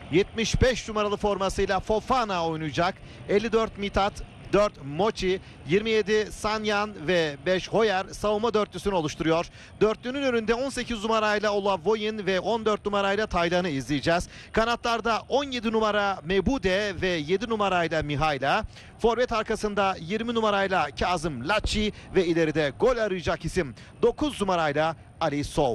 75 numaralı formasıyla Fofana oynayacak. 54 Mithat, 4 Mochi, 27 Sanyan ve 5 Hoyer savunma dörtlüsünü oluşturuyor. Dörtlünün önünde 18 numarayla Olavoyin ve 14 numarayla Taylan'ı izleyeceğiz. Kanatlarda 17 numara Mebude ve 7 numarayla Mihayla. Forvet arkasında 20 numarayla Kazım Laçi ve ileride gol arayacak isim 9 numarayla Ali Sov.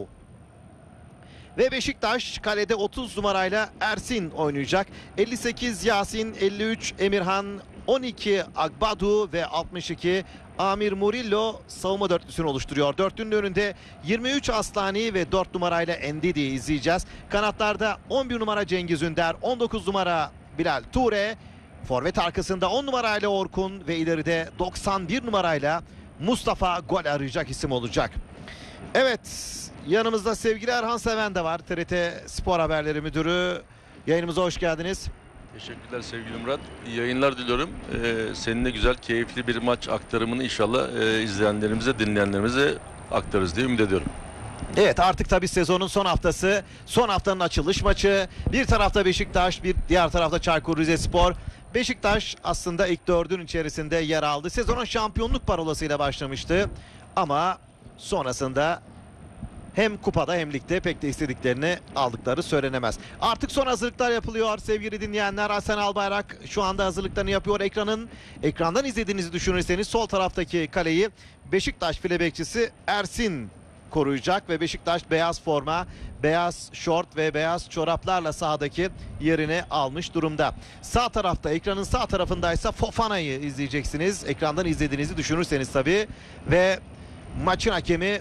Ve Beşiktaş kalede 30 numarayla Ersin oynayacak. 58 Yasin, 53 Emirhan, 12 Agbadu ve 62 Amir Murillo savunma dörtlüsünü oluşturuyor. Dörtlünün önünde 23 Aslani ve 4 numarayla Endidi'yi izleyeceğiz. Kanatlarda 11 numara Cengiz Ünder, 19 numara Bilal Ture. Forvet arkasında 10 numarayla Orkun ve ileride 91 numarayla Mustafa gol arayacak isim olacak. Evet, yanımızda sevgili Erhan Seven de var. TRT Spor Haberleri Müdürü. Yayınımıza hoş geldiniz. Teşekkürler sevgili Murat. İyi yayınlar diliyorum. Seninle güzel, keyifli bir maç aktarımını inşallah izleyenlerimize, dinleyenlerimize aktarırız diye ümit ediyorum. Evet, artık tabii sezonun son haftası. Son haftanın açılış maçı. Bir tarafta Beşiktaş, bir diğer tarafta Çaykur Rizespor. Beşiktaş aslında ilk dördün içerisinde yer aldı. Sezonun şampiyonluk parolasıyla başlamıştı. Ama sonrasında hem kupada hem ligde pek de istediklerini aldıkları söylenemez. Artık son hazırlıklar yapılıyor sevgili dinleyenler. Hasan Albayrak şu anda hazırlıklarını yapıyor. Ekrandan izlediğinizi düşünürseniz sol taraftaki kaleyi Beşiktaş file bekçisi Ersin koruyacak ve Beşiktaş beyaz forma, beyaz şort ve beyaz çoraplarla sahadaki yerini almış durumda. Sağ tarafta, ekranın sağ tarafındaysa Fofana'yı izleyeceksiniz. Ekrandan izlediğinizi düşünürseniz tabii. Ve maçın hakemi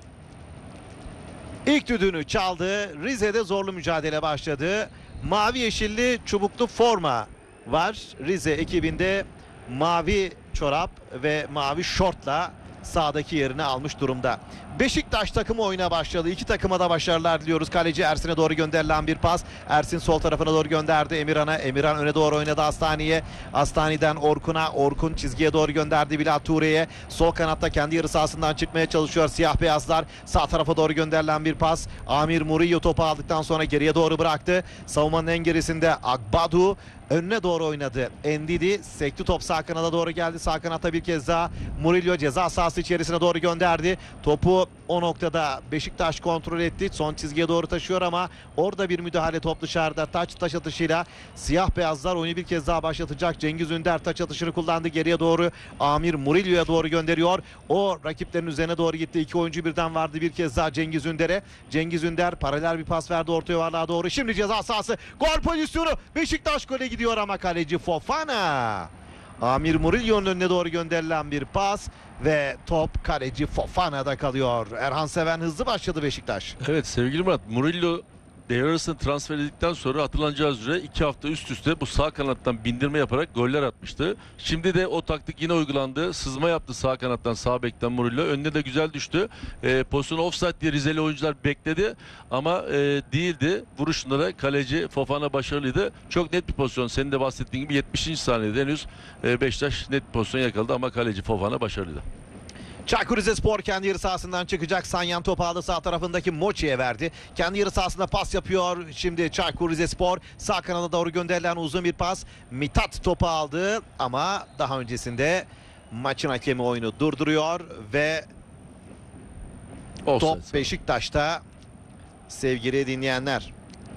İlk düdüğünü çaldı. Rize'de zorlu mücadele başladı. Mavi yeşilli çubuklu forma var. Rize ekibinde mavi çorap ve mavi şortla sahadaki yerini almış durumda. Beşiktaş takımı oyuna başladı. İki takıma da başarılar diliyoruz. Kaleci Ersin'e doğru gönderilen bir pas. Ersin sol tarafına doğru gönderdi Emirhan'a. Emirhan öne doğru oynadı Astani'ye. Astani'den Orkun'a. Orkun çizgiye doğru gönderdi Bilal Ture'ye. Sol kanatta kendi yarı sahasından çıkmaya çalışıyor siyah beyazlar. Sağ tarafa doğru gönderilen bir pas. Amir Murillo topu aldıktan sonra geriye doğru bıraktı. Savunmanın en gerisinde Agbadu önüne doğru oynadı. Endidi sekti, top sağ kanada doğru geldi. Sağ kanatta bir kez daha Murillo ceza sahası içerisine doğru gönderdi. Topu o noktada Beşiktaş kontrol etti. Son çizgiye doğru taşıyor ama orada bir müdahale, top dışarıda. Taç atışıyla siyah beyazlar oyunu bir kez daha başlatacak. Cengiz Ünder taç atışını kullandı. Geriye doğru Amir Murillo'ya doğru gönderiyor. O rakiplerin üzerine doğru gitti. İki oyuncu birden vardı bir kez daha Cengiz Ünder'e. Cengiz Ünder paralel bir pas verdi orta yuvarlığa doğru. Şimdi ceza sahası. Gol pozisyonu. Beşiktaş gole gidiyor ama kaleci Fofana. Amir Murillo'nun önüne doğru gönderilen bir pas ve top kaleci Fofana'da kalıyor. Erhan Seven, hızlı başladı Beşiktaş. Evet sevgili Murat, Murillo devre arasında transfer edildikten sonra hatırlanacağı üzere 2 hafta üst üste bu sağ kanattan bindirme yaparak goller atmıştı. Şimdi de o taktik yine uygulandı. Sızma yaptı sağ kanattan, sağ bekten Murillo. Önüne de güzel düştü. Pozisyonu offside diye Rizeli oyuncular bekledi ama değildi. Vuruşunda da kaleci Fofana başarılıydı. Çok net bir pozisyon. Senin de bahsettiğin gibi 70. saniyede henüz Beşiktaş net bir pozisyon yakaladı ama kaleci Fofana başarılıydı. Çaykur Rizespor kendi yarı sahasından çıkacak. Sanyan topu aldı, sağ tarafındaki Mochi'ye verdi. Kendi yarı sahasında pas yapıyor. Şimdi Çaykur Rizespor sağ kanada doğru gönderilen uzun bir pas. Mithat topu aldı ama daha öncesinde maçın hakemi oyunu durduruyor ve top Beşiktaş'ta sevgili dinleyenler.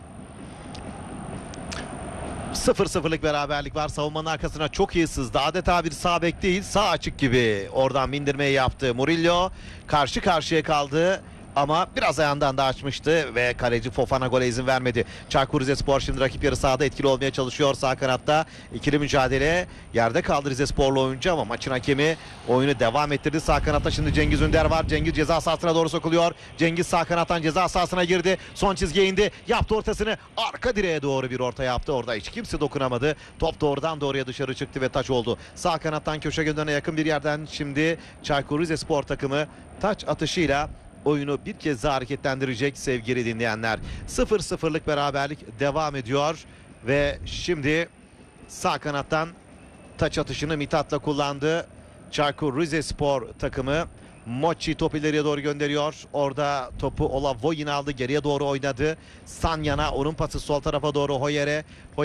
0-0'lık beraberlik var. Savunmanın arkasına çok iyi sızdı. Adeta bir sağ bek değil, sağ açık gibi oradan bindirmeyi yaptı. Murillo karşı karşıya kaldı ama biraz ayağından da açmıştı ve kaleci Fofana gole izin vermedi. Çaykur Rizespor şimdi rakip yarı sahada etkili olmaya çalışıyor sağ kanatta. İkili mücadele, yerde kaldı Rizesporlu oyuncu ama maçın hakemi oyunu devam ettirdi. Sağ kanatta şimdi Cengiz Ünder var. Cengiz ceza sahasına doğru sokuluyor. Cengiz sağ kanattan ceza sahasına girdi. Son çizgiye indi. Yaptı ortasını. Arka direğe doğru bir orta yaptı. Orada hiç kimse dokunamadı. Top doğrudan doğruya dışarı çıktı ve taç oldu. Sağ kanattan köşe gönderine yakın bir yerden şimdi Çaykur Rizespor takımı taç atışıyla oyunu bir kez daha hareketlendirecek sevgili dinleyenler. 0-0'lık beraberlik devam ediyor ve şimdi sağ kanattan taç atışını Mithat'la kullandı. Çaykur Rizespor takımı. Mochi topu ileriye doğru gönderiyor. Orada topu Olavoyin aldı. Geriye doğru oynadı. Sanyan'a, onun pası sol tarafa doğru Hoyer'e.